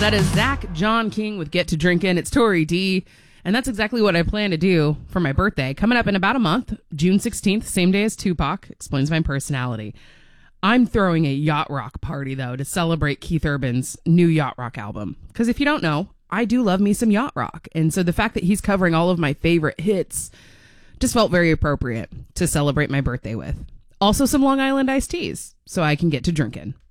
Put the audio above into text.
That is Zach John King with Get to Drinkin'. It's Tori D. And that's exactly what I plan to do for my birthday. Coming up in about a month, June 16th, same day as Tupac, explains my personality. I'm throwing a yacht rock party, though, to celebrate Keith Urban's new yacht rock album. Because if you don't know, I do love me some yacht rock. And so the fact that he's covering all of my favorite hits just felt very appropriate to celebrate my birthday with. Also some Long Island iced teas, so I can get to drinking.